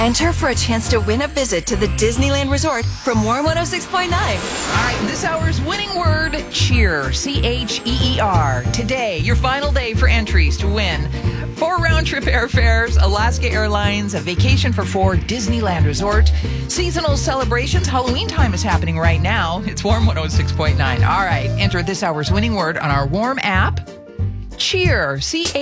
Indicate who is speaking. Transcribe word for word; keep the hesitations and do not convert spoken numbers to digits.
Speaker 1: Enter for a chance to win a visit to the Disneyland Resort from Warm one oh six point nine.
Speaker 2: All right, this hour's winning word, cheer, C H E E R. Today, your final day for entries to win four round-trip airfares, Alaska Airlines, a vacation for four, Disneyland Resort, seasonal celebrations. Halloween time is happening right now. It's Warm one oh six point nine. All right, enter this hour's winning word on our Warm app, cheer, C H E E R.